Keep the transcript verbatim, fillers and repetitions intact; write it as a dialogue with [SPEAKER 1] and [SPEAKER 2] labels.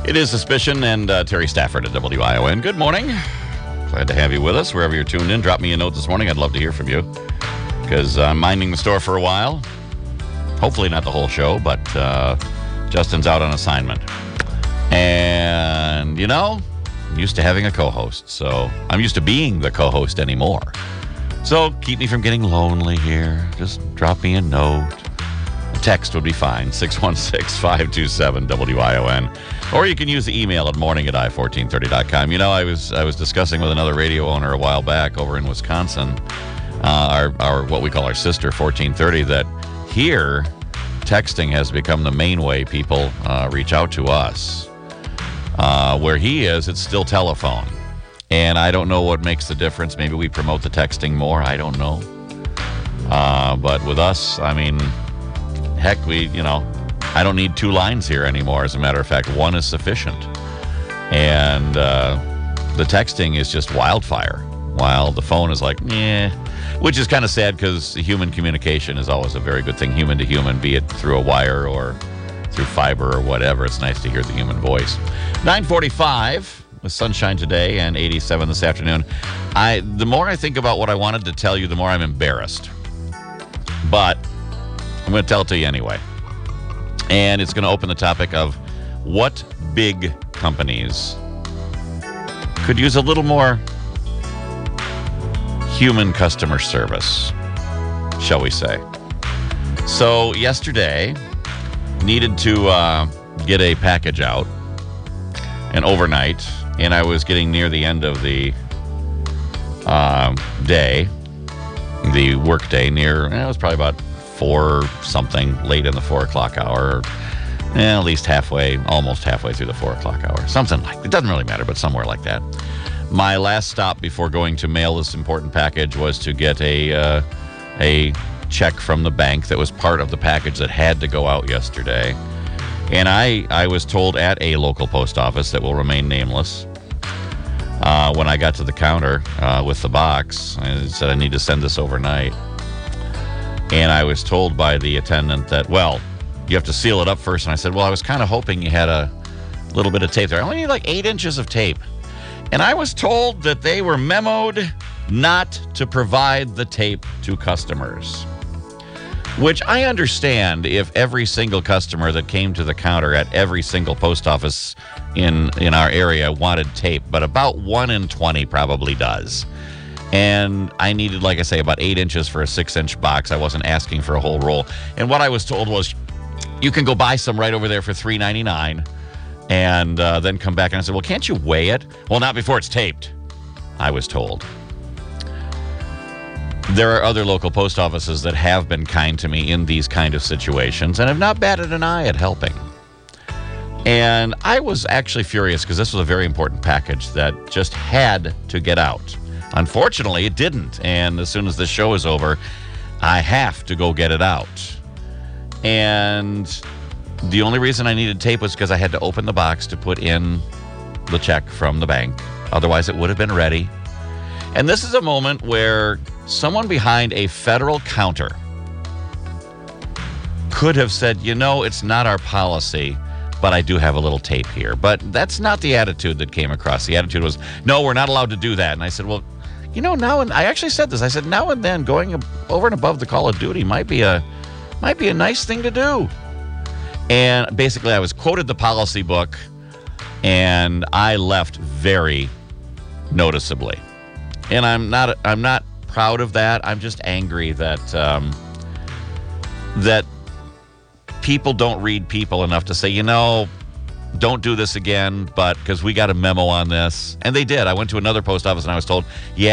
[SPEAKER 1] It is Suspicion and uh, Terry Stafford at W I O N. Good morning. Glad to have you with us wherever you're tuned in. Drop me a note this morning. I'd love to hear from you because I'm minding the store for a while. Hopefully not the whole show, but uh, Justin's out on assignment. And, you know, I'm used to having a co-host, so I'm used to being the co-host anymore. So keep me from getting lonely here. Just drop me a note. A text would be fine, six one six, five two seven, W I O N. Or you can use the email at morning at i fourteen thirty dot com. You know, I was I was discussing with another radio owner a while back over in Wisconsin, uh, our, our what we call our sister fourteen thirty, that here texting has become the main way people uh, reach out to us. Uh, where he is, it's still telephone. And I don't know what makes the difference. Maybe we promote the texting more. I don't know. Uh, but with us, I mean, heck, we, you know, I don't need two lines here anymore. As a matter of fact, one is sufficient. And uh, the texting is just wildfire, while the phone is like, eh, which is kind of sad because human communication is always a very good thing, human to human, be it through a wire or through fiber or whatever. It's nice to hear the human voice. nine forty-five with sunshine today and eighty-seven this afternoon. I the more I think about what I wanted to tell you, the more I'm embarrassed. But I'm going to tell it to you anyway. And it's going to open the topic of what big companies could use a little more human customer service, shall we say. So yesterday, needed to uh, get a package out, and overnight, and I was getting near the end of the uh, day, the work day, near, eh, it was probably about four something, late in the four o'clock hour, eh, at least halfway, almost halfway through the four o'clock hour, something like, it doesn't really matter, but somewhere like that. My last stop before going to mail this important package was to get a uh, a check from the bank that was part of the package that had to go out yesterday. And I, I was told at a local post office that will remain nameless, uh, when I got to the counter uh, with the box, I said I need to send this overnight. And I was told by the attendant that, well, you have to seal it up first. And I said, well, I was kind of hoping you had a little bit of tape there. I only need like eight inches of tape. And I was told that they were memoed not to provide the tape to customers. Which I understand if every single customer that came to the counter at every single post office in, in our area wanted tape, but about one in twenty probably does. And I needed, like I say, about eight inches for a six-inch box. I wasn't asking for a whole roll. And what I was told was, you can go buy some right over there for three ninety-nine, and uh, then come back. And I said, well, can't you weigh it? Well, not before it's taped, I was told. There are other local post offices that have been kind to me in these kind of situations and have not batted an eye at helping. And I was actually furious because this was a very important package that just had to get out. Unfortunately, it didn't. And as soon as the show is over, I have to go get it out. And the only reason I needed tape was because I had to open the box to put in the check from the bank. Otherwise, it would have been ready. And this is a moment where someone behind a federal counter could have said, you know, it's not our policy, but I do have a little tape here. But that's not the attitude that came across. The attitude was, no, we're not allowed to do that. And I said, well, you know, now and I actually said this. I said, now and then going over and above the call of duty might be a might be a nice thing to do. And basically, I was quoted the policy book, and I left very noticeably. And I'm not I'm not proud of that. I'm just angry that um, that people don't read people enough to say, you know, don't do this again, but because we got a memo on this. And they did. I went to another post office and I was told, yeah,